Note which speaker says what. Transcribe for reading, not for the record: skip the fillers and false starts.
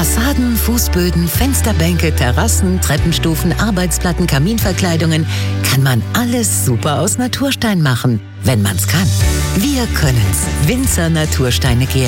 Speaker 1: Fassaden, Fußböden, Fensterbänke, Terrassen, Treppenstufen, Arbeitsplatten, Kaminverkleidungen. Kann man alles super aus Naturstein machen, wenn man's kann. Wir können's. Winzer Natursteine GmbH.